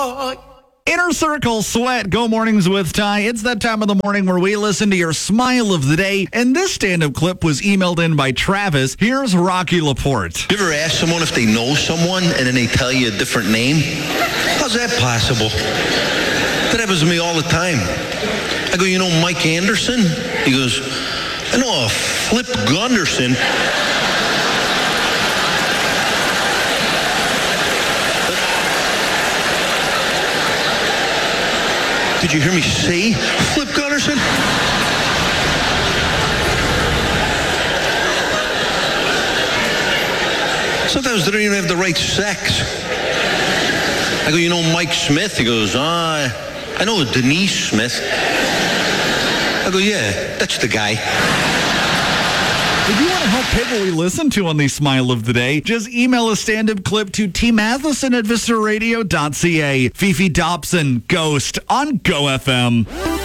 Inner Circle Sweat, Go Mornings with Ty. It's that time of the morning where we listen to your smile of the day. And this stand-up clip was emailed in by Travis. Here's Rocky Laporte. You ever ask someone if they know someone and then they tell you a different name? How's that possible? That happens to me all the time. I go, you know Mike Anderson? He goes, I know a Flip Gunderson. Did you hear me say Flip Gunderson? Sometimes they don't even have the right sex. I go, you know Mike Smith? He goes, I know Denise Smith. I go, yeah, that's the guy. If you want to help pick what we listen to on the Smile of the Day, just email a stand-up clip to tmatheson@visitaradio.ca. Fifi Dobson, Ghost on Go FM.